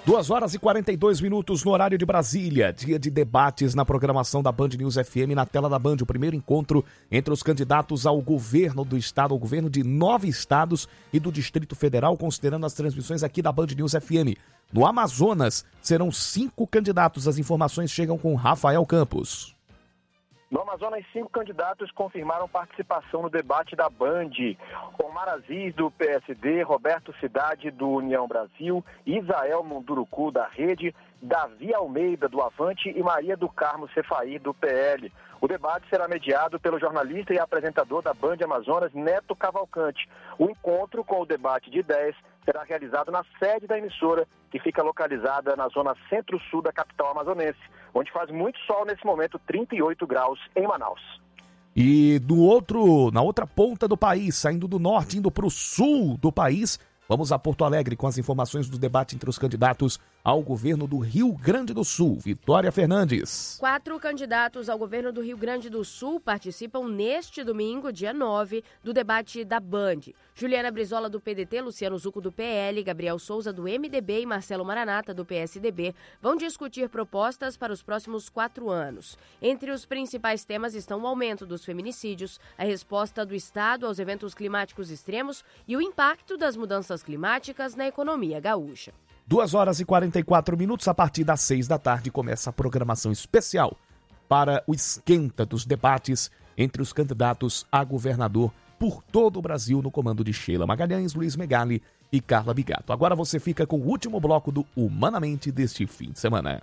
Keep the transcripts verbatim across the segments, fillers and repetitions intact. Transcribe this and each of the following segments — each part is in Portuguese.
duas horas e quarenta e dois minutos no horário de Brasília. Dia de debates na programação da Band News F M, na tela da Band. O primeiro encontro entre os candidatos ao governo do estado, ao governo de nove estados e do Distrito Federal, considerando as transmissões aqui da Band News F M. No Amazonas, serão cinco candidatos. As informações chegam com Rafael Campos. No Amazonas, cinco candidatos confirmaram participação no debate da Band. Omar Aziz, do P S D, Roberto Cidade, do União Brasil, Isael Munduruku, da Rede, Davi Almeida, do Avante e Maria do Carmo Cefaí, do P L. O debate será mediado pelo jornalista e apresentador da Band Amazonas, Neto Cavalcante. O encontro com o debate de ideias será realizado na sede da emissora, que fica localizada na zona centro-sul da capital amazonense, onde faz muito sol nesse momento, trinta e oito graus em Manaus. E do outro, na outra ponta do país, saindo do norte, indo para o sul do país, vamos a Porto Alegre com as informações do debate entre os candidatos ao governo do Rio Grande do Sul. Vitória Fernandes. Quatro candidatos ao governo do Rio Grande do Sul participam neste domingo, dia nove, do debate da Band. Juliana Brizola, do P D T, Luciano Zucco, do P L, Gabriel Souza, do M D B e Marcelo Maranata, do P S D B, vão discutir propostas para os próximos quatro anos. Entre os principais temas estão o aumento dos feminicídios, a resposta do Estado aos eventos climáticos extremos e o impacto das mudanças climáticas na economia gaúcha. duas horas e quarenta e quatro minutos, a partir das seis da tarde, começa a programação especial para o esquenta dos debates entre os candidatos a governador por todo o Brasil, no comando de Sheila Magalhães, Luiz Megali e Carla Bigato. Agora você fica com o último bloco do Humanamente deste fim de semana.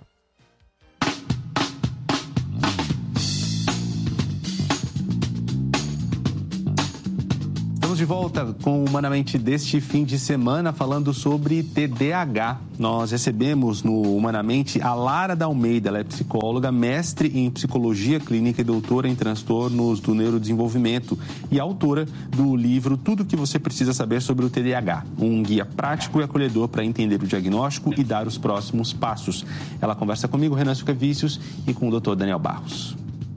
Estamos de volta com o Humanamente deste fim de semana, falando sobre T D A H. Nós recebemos no Humanamente a Lara da Almeida, ela é psicóloga, mestre em psicologia clínica e doutora em transtornos do neurodesenvolvimento e autora do livro Tudo o que você precisa saber sobre o T D A H, um guia prático e acolhedor para entender o diagnóstico e dar os próximos passos. Ela conversa comigo, Renan Sucavicius, e com o doutor Daniel Barros.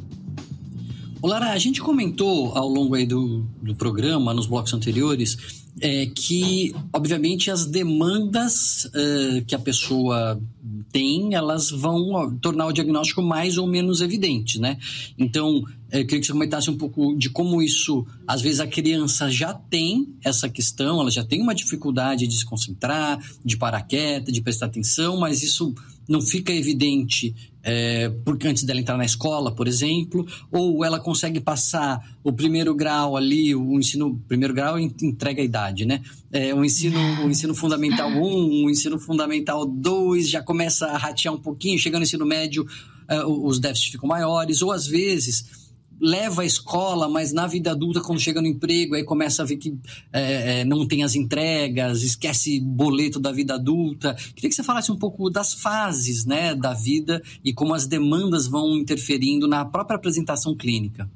Lara, a gente comentou ao longo aí do, do programa, nos blocos anteriores, é, que, obviamente, as demandas é, que a pessoa tem, elas vão ó, tornar o diagnóstico mais ou menos evidente, né? Então, eu queria que você comentasse um pouco de como isso, às vezes a criança já tem essa questão, ela já tem uma dificuldade de se concentrar, de parar quieta, de prestar atenção, mas isso não fica evidente é, porque antes dela entrar na escola, por exemplo, ou ela consegue passar o primeiro grau ali, o ensino, primeiro grau entrega a idade, né? É, o, ensino, o ensino fundamental um, o ensino fundamental dois, já começa a ratear um pouquinho, chegando no ensino médio, é, os déficits ficam maiores, ou às vezes leva a escola, mas na vida adulta, quando chega no emprego, aí começa a ver que é, não tem as entregas, esquece boleto da vida adulta. Queria que você falasse um pouco das fases, né, da vida e como as demandas vão interferindo na própria apresentação clínica.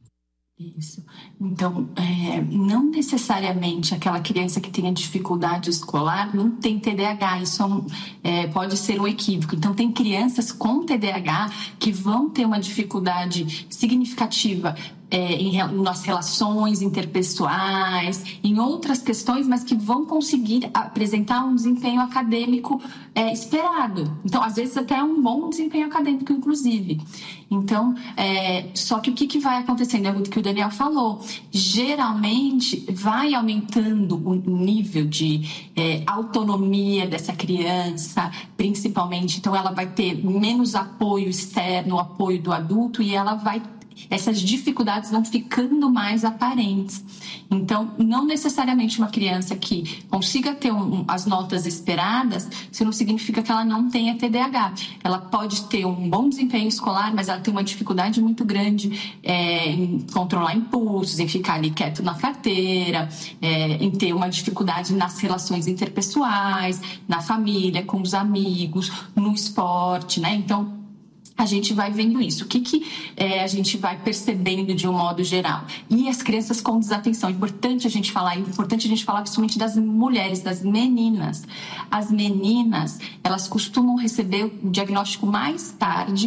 Isso. Então, é, não necessariamente aquela criança que tenha dificuldade escolar não tem T D A H, isso é um, é, pode ser um equívoco. Então, tem crianças com T D A H que vão ter uma dificuldade significativa É, em, em nas relações interpessoais, em outras questões, mas que vão conseguir apresentar um desempenho acadêmico é, esperado. Então, às vezes, até um bom desempenho acadêmico, inclusive. Então, é, só que o que, que vai acontecendo? É o que o Daniel falou. Geralmente, vai aumentando o nível de é, autonomia dessa criança, principalmente. Então, ela vai ter menos apoio externo, apoio do adulto, e ela vai essas dificuldades vão ficando mais aparentes. Então, não necessariamente uma criança que consiga ter um, as notas esperadas, isso não significa que ela não tenha T D A H. Ela pode ter um bom desempenho escolar, mas ela tem uma dificuldade muito grande é, em controlar impulsos, em ficar ali quieto na carteira, é, em ter uma dificuldade nas relações interpessoais, na família, com os amigos, no esporte, né? Então, a gente vai vendo isso. O que, que é, a gente vai percebendo de um modo geral? E as crianças com desatenção. É importante a gente falar, é importante a gente falar principalmente das mulheres, das meninas. As meninas, elas costumam receber o diagnóstico mais tarde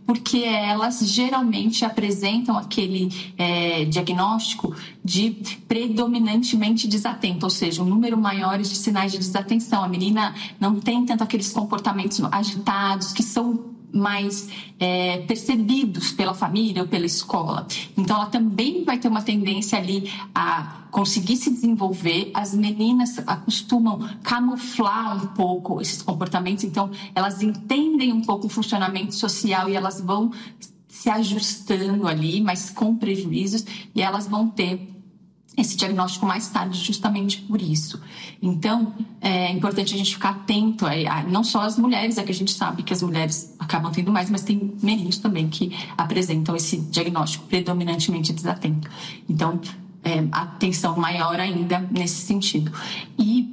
porque elas geralmente apresentam aquele é, diagnóstico de predominantemente desatento, ou seja, um número maior de sinais de desatenção. A menina não tem tanto aqueles comportamentos agitados que são mais é, percebidos pela família ou pela escola. Então, ela também vai ter uma tendência ali a conseguir se desenvolver. As meninas acostumam camuflar um pouco esses comportamentos, então elas entendem um pouco o funcionamento social e elas vão se ajustando ali, mas com prejuízos, e elas vão ter esse diagnóstico mais tarde justamente por isso. Então, é importante a gente ficar atento, a, a, não só as mulheres, é que a gente sabe que as mulheres acabam tendo mais, mas tem meninos também que apresentam esse diagnóstico predominantemente desatento. Então, é, atenção maior ainda nesse sentido. E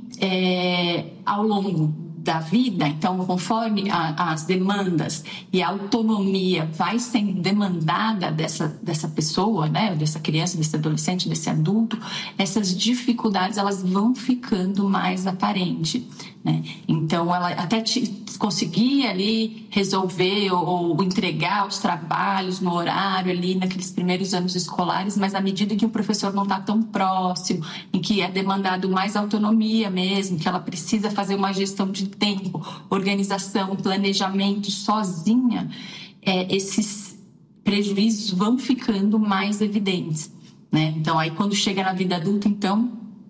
é, ao longo da vida, então, conforme a, as demandas e a autonomia vai sendo demandada dessa, dessa pessoa, né, dessa criança, desse adolescente, desse adulto, essas dificuldades elas vão ficando mais aparentes, né? Então, ela até te, conseguir ali resolver ou, ou entregar os trabalhos no horário ali naqueles primeiros anos escolares, mas à medida que o professor não está tão próximo, em que é demandado mais autonomia mesmo, que ela precisa fazer uma gestão de tempo, organização, planejamento sozinha, é, esses prejuízos vão ficando mais evidentes, né? Então, aí quando chega na vida adulta, então,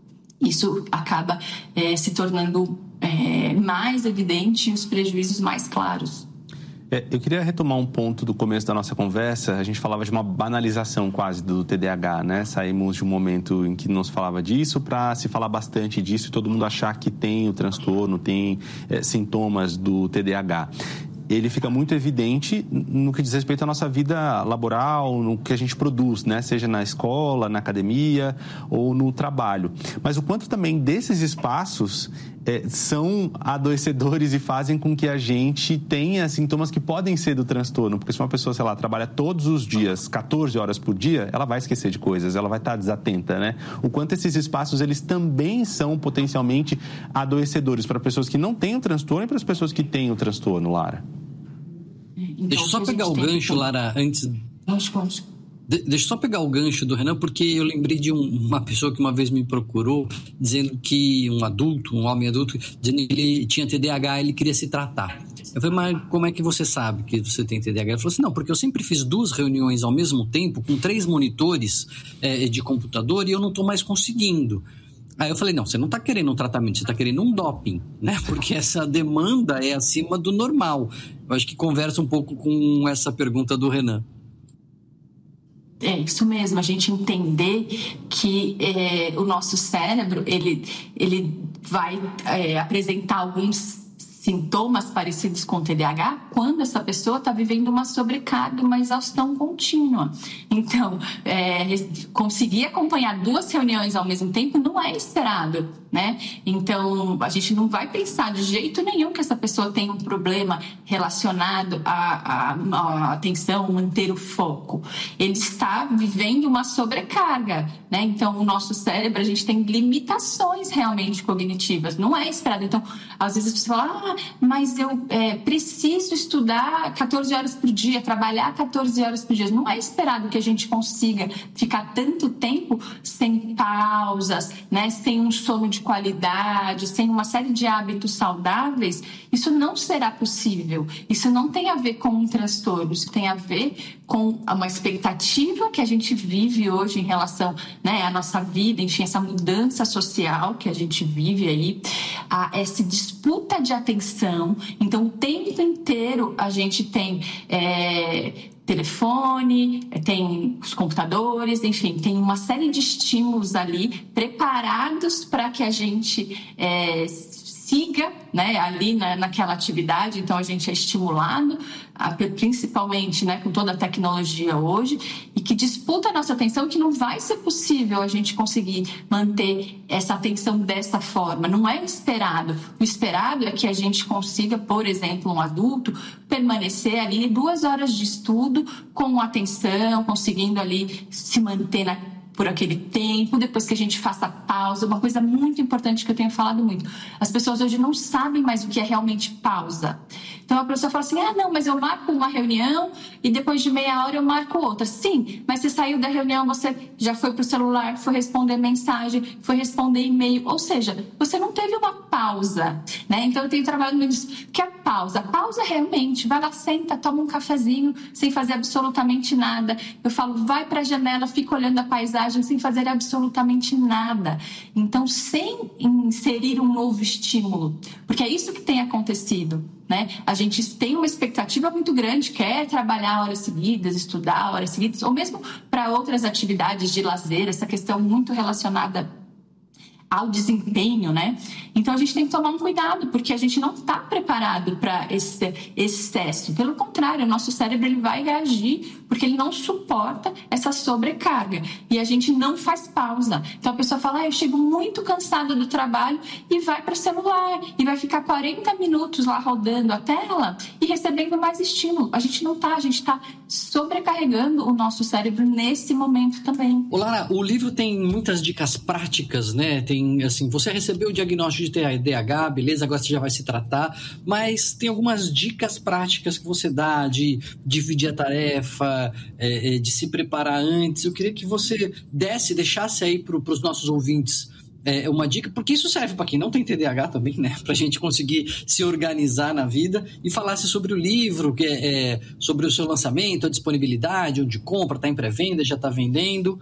isso acaba é, se tornando é, mais evidente e os prejuízos mais claros. É, eu queria retomar um ponto do começo da nossa conversa. A gente falava de uma banalização quase do T D A H, né? Saímos de um momento em que não se falava disso para se falar bastante disso e todo mundo achar que tem o transtorno, tem é, sintomas do T D A H. Ele fica muito evidente no que diz respeito à nossa vida laboral, no que a gente produz, né? Seja na escola, na academia ou no trabalho. Mas o quanto também desses espaços é, são adoecedores e fazem com que a gente tenha sintomas que podem ser do transtorno. Porque se uma pessoa, sei lá, trabalha todos os dias, catorze horas por dia, ela vai esquecer de coisas, ela vai estar desatenta, né? O quanto esses espaços, eles também são potencialmente adoecedores para pessoas que não têm o transtorno e para as pessoas que têm o transtorno, Lara. Então, deixa eu só pegar o gancho, que... Lara, antes... Acho, acho. De, deixa eu só pegar o gancho do Renan, porque eu lembrei de um, uma pessoa que uma vez me procurou, dizendo que um adulto, um homem adulto, dizendo que ele tinha T D A H e ele queria se tratar. Eu falei, mas como é que você sabe que você tem T D A H? Ele falou assim, não, porque eu sempre fiz duas reuniões ao mesmo tempo, com três monitores é, de computador, e eu não estou mais conseguindo. Aí eu falei, não, você não está querendo um tratamento, você está querendo um doping, né? Porque essa demanda é acima do normal. Eu acho que conversa um pouco com essa pergunta do Renan. É isso mesmo, a gente entender que é, o nosso cérebro, ele, ele vai é, apresentar alguns sintomas parecidos com T D A H quando essa pessoa está vivendo uma sobrecarga, uma exaustão contínua. Então, é, conseguir acompanhar duas reuniões ao mesmo tempo não é esperado, né? Então, a gente não vai pensar de jeito nenhum que essa pessoa tem um problema relacionado à, à, à atenção, manter o foco. Ele está vivendo uma sobrecarga, né? Então, o nosso cérebro, a gente tem limitações realmente cognitivas, não é esperado. Então, às vezes você fala, ah, mas eu é, preciso estudar catorze horas por dia, trabalhar catorze horas por dia. Não é esperado que a gente consiga ficar tanto tempo sem pausas, né? Sem um sono de qualidade, sem uma série de hábitos saudáveis. Isso não será possível. Isso não tem a ver com um transtorno, isso tem a ver com uma expectativa que a gente vive hoje em relação, né, à nossa vida, enfim, essa mudança social que a gente vive aí, a essa disputa de atenção. Então, o tempo inteiro a gente tem é, telefone, tem os computadores, enfim, tem uma série de estímulos ali preparados para que a gente é, siga, né, ali na, naquela atividade. Então, a gente é estimulado, a, principalmente, né, com toda a tecnologia hoje, e que disputa a nossa atenção, que não vai ser possível a gente conseguir manter essa atenção dessa forma. Não é esperado. O esperado é que a gente consiga, por exemplo, um adulto, permanecer ali duas horas de estudo com atenção, conseguindo ali se manter na por aquele tempo, depois que a gente faça pausa. Uma coisa muito importante que eu tenho falado muito, as pessoas hoje não sabem mais o que é realmente pausa. Então a pessoa fala assim, ah, não, mas eu marco uma reunião e depois de meia hora eu marco outra. Sim, mas você saiu da reunião, você já foi pro celular, foi responder mensagem, foi responder e-mail, ou seja, você não teve uma pausa, né? Então eu tenho trabalhado nisso, que a pausa, a pausa realmente, vai lá, senta, toma um cafezinho, sem fazer absolutamente nada. Eu falo, vai para a janela, fica olhando a paisagem sem fazer absolutamente nada. Então, sem inserir um novo estímulo, porque é isso que tem acontecido, né? A gente tem uma expectativa muito grande, quer trabalhar horas seguidas, estudar horas seguidas, ou mesmo para outras atividades de lazer, essa questão muito relacionada ao desempenho, né? Então a gente tem que tomar um cuidado, porque a gente não está preparado para esse excesso. Pelo contrário, o nosso cérebro ele vai reagir porque ele não suporta essa sobrecarga e a gente não faz pausa. Então a pessoa fala, ah, eu chego muito cansada do trabalho e vai para o celular e vai ficar quarenta minutos lá rodando a tela e recebendo mais estímulo. A gente não está, a gente está sobrecarregando o nosso cérebro nesse momento também. Ô Lara, o livro tem muitas dicas práticas, né? Tem, assim, você recebeu o diagnóstico de T D A H, beleza, agora você já vai se tratar, mas tem algumas dicas práticas que você dá de dividir a tarefa, é, de se preparar antes. Eu queria que você desse, deixasse aí para os nossos ouvintes é, uma dica, porque isso serve para quem não tem T D A H também, né? Para a gente conseguir se organizar na vida, e falasse sobre o livro, que é, é, sobre o seu lançamento, a disponibilidade, onde compra, está em pré-venda, já está vendendo.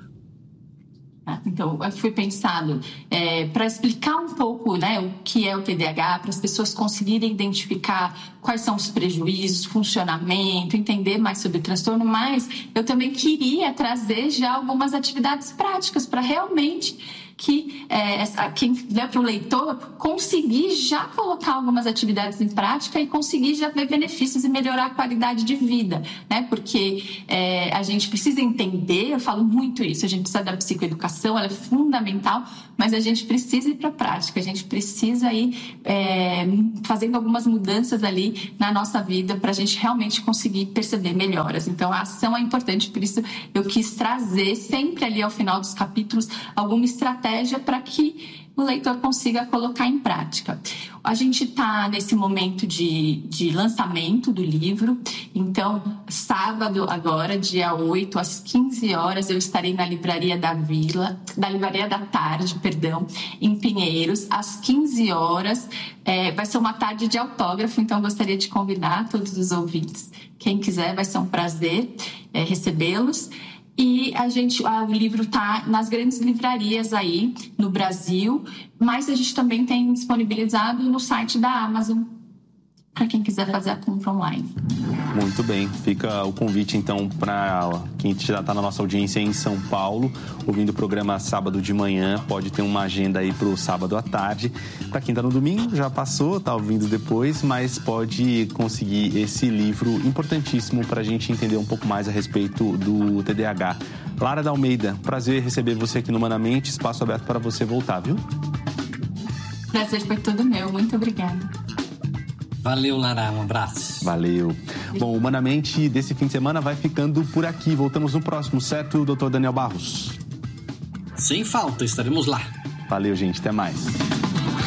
Então, foi pensado é, para explicar um pouco, né, o que é o T D A H, para as pessoas conseguirem identificar quais são os prejuízos, funcionamento, entender mais sobre o transtorno, mas eu também queria trazer já algumas atividades práticas para realmente que é, quem der para o leitor conseguir já colocar algumas atividades em prática e conseguir já ver benefícios e melhorar a qualidade de vida, né? Porque é, a gente precisa entender, eu falo muito isso, a gente precisa da psicoeducação, ela é fundamental, mas a gente precisa ir para a prática, a gente precisa ir é, fazendo algumas mudanças ali na nossa vida para a gente realmente conseguir perceber melhoras. Então a ação é importante, por isso eu quis trazer sempre ali ao final dos capítulos alguma estratégia para que o leitor consiga colocar em prática. A gente está nesse momento de, de lançamento do livro, então sábado agora, dia oito, às quinze horas, eu estarei na Livraria da Vila, da Livraria da Tarde, perdão, em Pinheiros, às quinze horas. É, vai ser uma tarde de autógrafo, então gostaria de convidar todos os ouvintes. Quem quiser, vai ser um prazer é, recebê-los. E a gente, o livro está nas grandes livrarias aí no Brasil, mas a gente também tem disponibilizado no site da Amazon para quem quiser fazer a compra online. Muito bem, fica o convite então para quem já está na nossa audiência em São Paulo, ouvindo o programa sábado de manhã, pode ter uma agenda aí para o sábado à tarde. Para quem está no domingo, já passou, está ouvindo depois, mas pode conseguir esse livro importantíssimo para a gente entender um pouco mais a respeito do T D A H. Lara da Almeida, prazer receber você aqui no Humanamente, espaço aberto para você voltar, viu? Prazer foi todo meu, muito obrigada. Valeu, Lara, um abraço. Valeu. Bom, Humanamente desse fim de semana vai ficando por aqui. Voltamos no próximo, certo, doutor Daniel Barros? Sem falta, estaremos lá. Valeu, gente. Até mais.